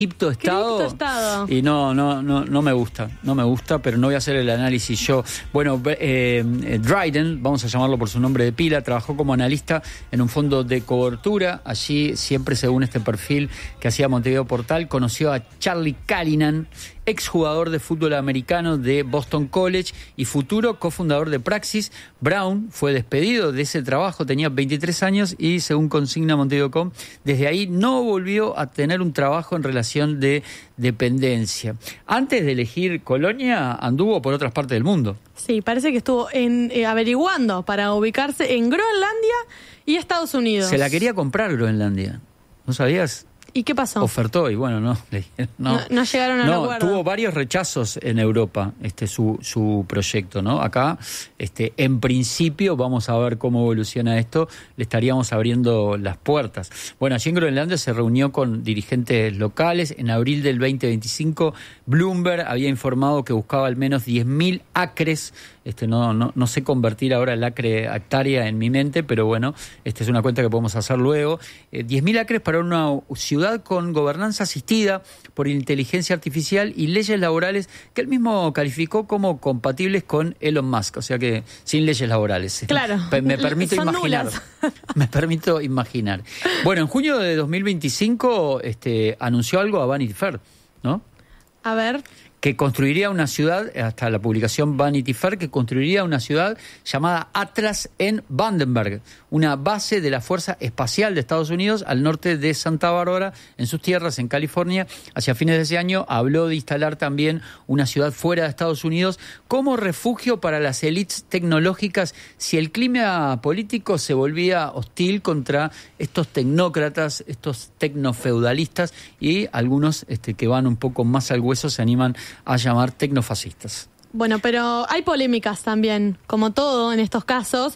criptoestado y no me gusta, pero no voy a hacer el análisis yo. Bueno, Dryden, vamos a llamarlo por su nombre de pila, trabajó como analista en un fondo de cobertura. Allí, siempre según este perfil que hacía Montevideo Portal, conoció a Charlie Callahan, exjugador de fútbol americano de Boston College y futuro cofundador de Praxis. Brown fue despedido de ese trabajo, tenía 23 años y, según consigna Montevideo.com, desde ahí no volvió a tener un trabajo en relación de dependencia. Antes de elegir Colonia, anduvo por otras partes del mundo. Sí, parece que estuvo averiguando para ubicarse en Groenlandia y Estados Unidos. Se la quería comprar Groenlandia, ¿no sabías? ¿Y qué pasó? Ofertó y bueno, no llegaron a un acuerdo. Tuvo varios rechazos en Europa su proyecto, ¿no? Acá, en principio, vamos a ver cómo evoluciona esto, le estaríamos abriendo las puertas. Bueno, allí en Groenlandia se reunió con dirigentes locales. En abril del 2025, Bloomberg había informado que buscaba al menos 10.000 acres. No sé convertir ahora el acre a hectárea en mi mente, pero bueno, es una cuenta que podemos hacer luego. 10.000 acres para una ciudad con gobernanza asistida por inteligencia artificial y leyes laborales que él mismo calificó como compatibles con Elon Musk, o sea que sin leyes laborales. Claro. Me permito imaginar. Me permito imaginar. Bueno, en junio de 2025 anunció algo a Vanity Fair, ¿no? A ver. Que construiría una ciudad, hasta la publicación Vanity Fair, que construiría una ciudad llamada Atlas en Vandenberg, una base de la Fuerza Espacial de Estados Unidos al norte de Santa Bárbara, en sus tierras, en California. Hacia fines de ese año habló de instalar también una ciudad fuera de Estados Unidos como refugio para las élites tecnológicas si el clima político se volvía hostil contra estos tecnócratas, estos tecnofeudalistas, y algunos que van un poco más al hueso se animan a llamar tecnofascistas. Bueno, pero hay polémicas también, como todo en estos casos.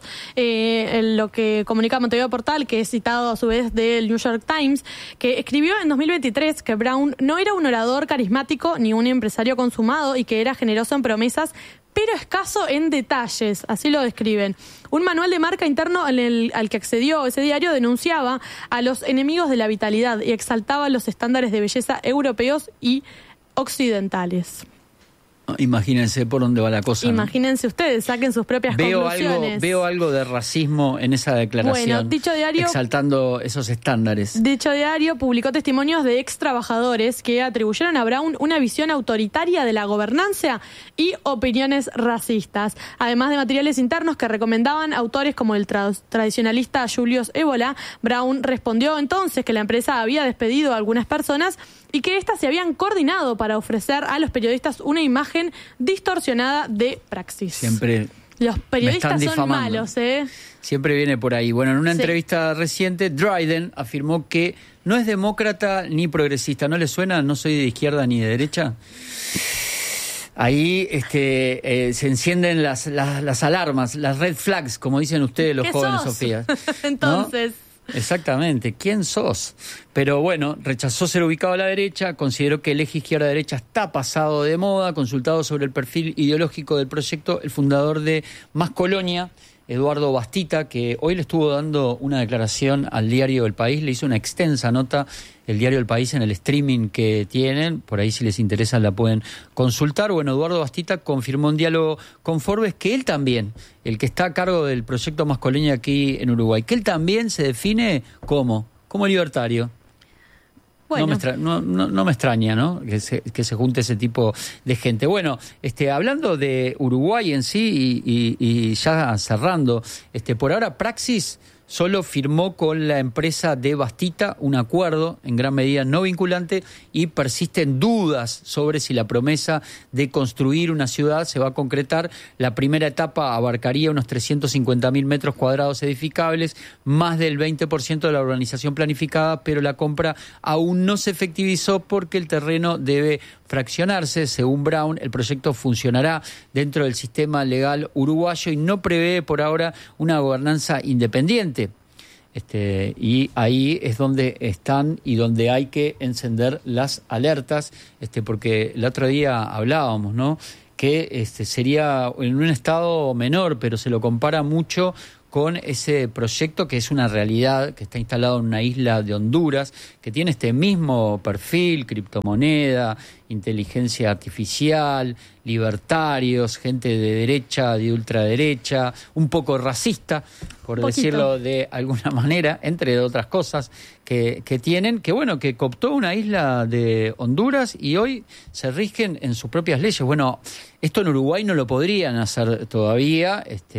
Lo que comunica Montevideo Portal, que es citado a su vez del New York Times, que escribió en 2023 que Brown no era un orador carismático ni un empresario consumado y que era generoso en promesas, pero escaso en detalles, así lo describen. Un manual de marca interno al que accedió ese diario denunciaba a los enemigos de la vitalidad y exaltaba los estándares de belleza europeos y occidentales. Imagínense por dónde va la cosa. Imagínense ustedes, saquen sus propias conclusiones. Veo algo de racismo en esa declaración. Bueno, dicho diario, exaltando esos estándares. Dicho diario publicó testimonios de ex trabajadores que atribuyeron a Brown una visión autoritaria de la gobernanza y opiniones racistas. Además de materiales internos que recomendaban autores como el tradicionalista Julius Evola, Brown respondió entonces que la empresa había despedido a algunas personas y que éstas se habían coordinado para ofrecer a los periodistas una imagen distorsionada de Praxis. Siempre los periodistas son malos, ¿eh? Siempre viene por ahí. Bueno, en una entrevista reciente, Dryden afirmó que no es demócrata ni progresista. ¿No le suena? No soy de izquierda ni de derecha. Ahí se encienden las alarmas, las red flags, como dicen ustedes los jóvenes, Sofía. Entonces... ¿No? Exactamente, ¿quién sos? Pero bueno, rechazó ser ubicado a la derecha, consideró que el eje izquierda-derecha está pasado de moda. Consultado sobre el perfil ideológico del proyecto, el fundador de Más Colonia, Eduardo Bastita, que hoy le estuvo dando una declaración al diario El País, le hizo una extensa nota el diario El País en el streaming que tienen, por ahí si les interesa la pueden consultar. Bueno, Eduardo Bastita confirmó en diálogo con Forbes que él también, el que está a cargo del proyecto Más Colonia aquí en Uruguay, que él también se define como libertario. Bueno. No me extraña, ¿no? Que se junte ese tipo de gente. Bueno, hablando de Uruguay en sí y ya cerrando, por ahora Praxis solo firmó con la empresa de Bastita un acuerdo en gran medida no vinculante y persisten dudas sobre si la promesa de construir una ciudad se va a concretar. La primera etapa abarcaría unos 350.000 metros cuadrados edificables, más del 20% de la urbanización planificada, pero la compra aún no se efectivizó porque el terreno debe fraccionarse. Según Brown, el proyecto funcionará dentro del sistema legal uruguayo y no prevé por ahora una gobernanza independiente. Y ahí es donde están y donde hay que encender las alertas, porque el otro día hablábamos, ¿no? Que sería en un estado menor, pero se lo compara mucho con ese proyecto que es una realidad, que está instalado en una isla de Honduras, que tiene este mismo perfil, criptomoneda, inteligencia artificial, libertarios, gente de derecha, de ultraderecha, un poco racista, por decirlo de alguna manera, entre otras cosas que tienen, que bueno, que cooptó una isla de Honduras y hoy se rigen en sus propias leyes. Bueno, esto en Uruguay no lo podrían hacer todavía,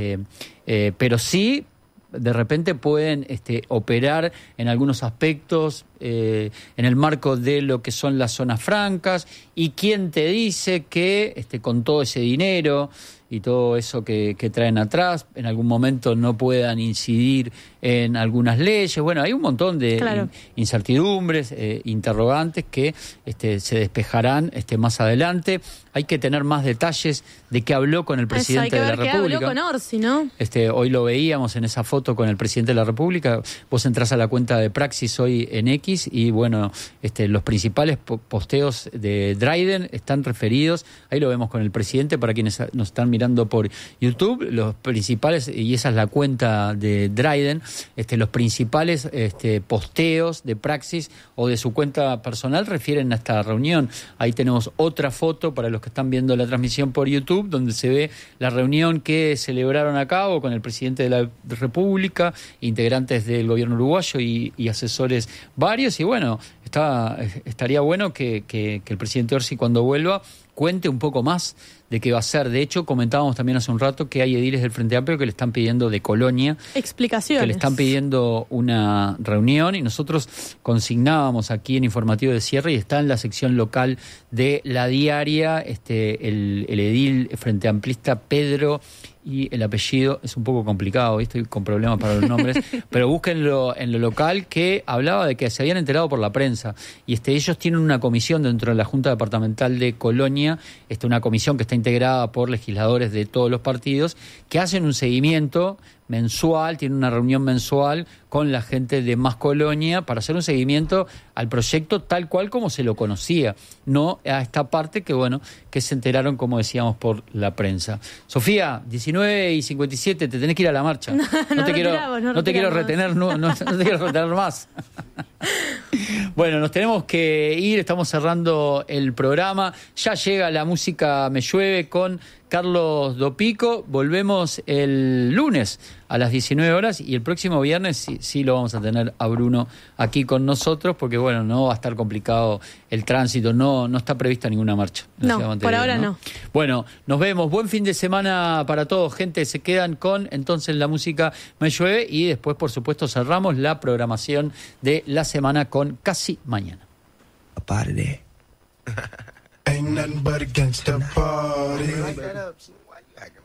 pero sí de repente pueden operar en algunos aspectos en el marco de lo que son las zonas francas. ¿Y quién te dice que con todo ese dinero y todo eso que traen atrás en algún momento no puedan incidir en algunas leyes? Bueno, hay un montón de incertidumbres, interrogantes que se despejarán más adelante. Hay que tener más detalles de qué habló con el presidente de la República. Qué habló con Orsi, ¿no? Hoy lo veíamos en esa foto con el presidente de la República. Vos entrás a la cuenta de Praxis hoy en X y bueno, los principales posteos de Dryden están referidos. Ahí lo vemos con el presidente para quienes nos están mirando por YouTube. Los principales, y esa es la cuenta de Dryden, los principales posteos de Praxis o de su cuenta personal refieren a esta reunión. Ahí tenemos otra foto para los que están viendo la transmisión por YouTube, donde se ve la reunión que celebraron a cabo con el presidente de la República, integrantes del gobierno uruguayo y asesores varios. Y bueno, estaría bueno que el presidente Orsi, cuando vuelva, cuente un poco más de qué va a ser. De hecho, comentábamos también hace un rato que hay ediles del Frente Amplio que le están pidiendo de Colonia explicaciones, que le están pidiendo una reunión, y nosotros consignábamos aquí en Informativo de Cierre, y está en la sección local de La Diaria, el edil frente amplista Pedro, y el apellido es un poco complicado, estoy con problemas para los nombres, pero búsquenlo en lo local, que hablaba de que se habían enterado por la prensa, y ellos tienen una comisión dentro de la Junta Departamental de Colonia, una comisión que está integrada por legisladores de todos los partidos, que hacen un seguimiento mensual, tienen una reunión mensual con la gente de Más Colonia para hacer un seguimiento al proyecto tal cual como se lo conocía, no a esta parte que se enteraron, como decíamos, por la prensa. Sofía, 19:57, te tenés que ir a la marcha. No te quiero retener más. Bueno, nos tenemos que ir, estamos cerrando el programa. Ya llega la música Me Llueve con Carlos Dopico. Volvemos el lunes a las 19 horas y el próximo viernes sí lo vamos a tener a Bruno aquí con nosotros, porque bueno, no va a estar complicado el tránsito, no está prevista ninguna marcha. No, por ahora no. Bueno, nos vemos. Buen fin de semana para todos, gente. Se quedan con entonces la música Me Llueve y después, por supuesto, cerramos la programación de la semana con Casi Mañana. Ain't nothing but a gangsta party.